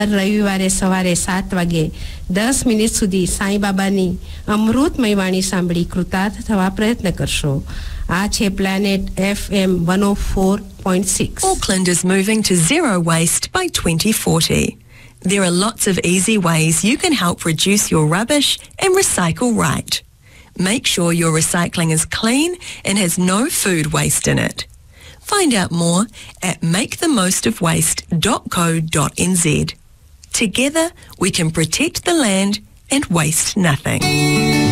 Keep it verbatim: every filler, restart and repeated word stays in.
રવિવારે સવારે સાત વાગે દસ મિનિટ સુધી સાંઈબાબાની અમૃતમય વાણી સાંભળી કૃતાર્થ થવા પ્રયત્ન કરશો. આ છે planet F M one oh four point six. Auckland is moving to zero waste by twenty forty. There are lots of easy ways you can help reduce your rubbish and recycle right. Make sure your recycling is clean and has no food waste in it. Find out more at make the most of waste dot co dot n z. Together, we can protect the land and waste nothing.